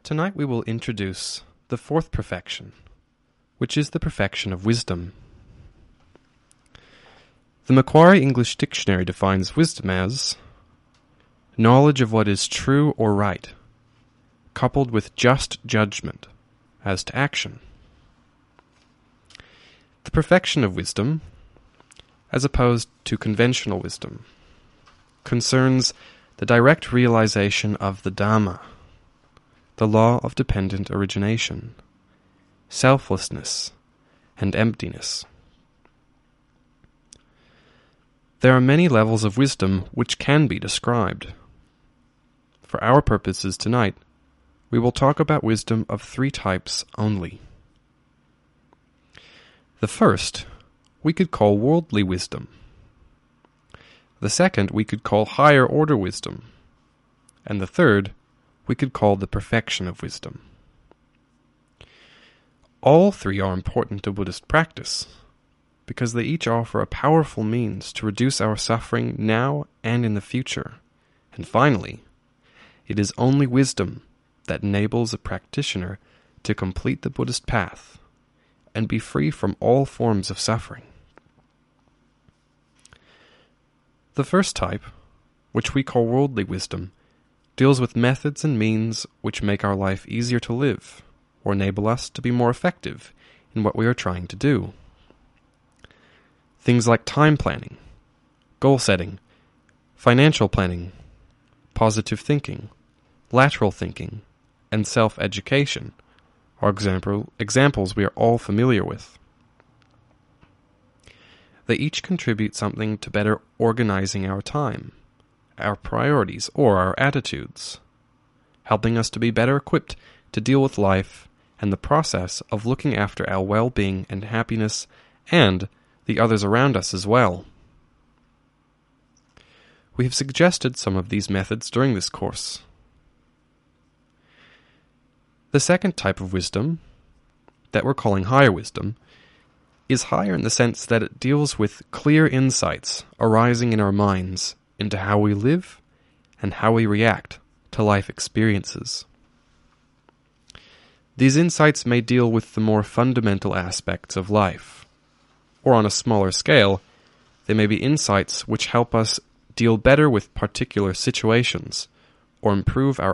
Tonight we will introduce the fourth perfection, which is the perfection of wisdom. The Macquarie English Dictionary defines wisdom as knowledge of what is true or right, coupled with just judgment as to action. The perfection of wisdom, as opposed to conventional wisdom, concerns the direct realization of the Dhamma, the law of dependent origination, selflessness, and emptiness. There are many levels of wisdom which can be described. For our purposes tonight, we will talk about wisdom of three types only. The first we could call worldly wisdom. The second we could call higher order wisdom. And the third we could call the perfection of wisdom. All three are important to Buddhist practice, because they each offer a powerful means to reduce our suffering now and in the future. And finally, it is only wisdom that enables a practitioner to complete the Buddhist path and be free from all forms of suffering. The first type, which we call worldly wisdom, deals with methods and means which make our life easier to live, or enable us to be more effective in what we are trying to do. Things like time planning, goal setting, financial planning, positive thinking, lateral thinking, and self-education are examples we are all familiar with. They each contribute something to better organizing our time, our priorities, or our attitudes, helping us to be better equipped to deal with life and the process of looking after our well-being and happiness and the others around us as well. We have suggested some of these methods during this course. The second type of wisdom, that we're calling higher wisdom, is higher in the sense that it deals with clear insights arising in our minds into how we live and how we react to life experiences. These insights may deal with the more fundamental aspects of life, or on a smaller scale, they may be insights which help us deal better with particular situations or improve our